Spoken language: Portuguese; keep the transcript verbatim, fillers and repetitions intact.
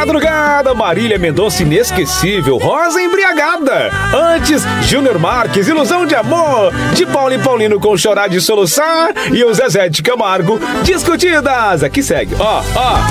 madrugada, Marília Mendonça inesquecível, Rosa embriagada. Antes, Júnior Marques, Ilusão de Amor, de Paulo e Paulino com Chorar de Soluçar e o Zezé de Camargo, Discutidas. Aqui segue, ó, ó.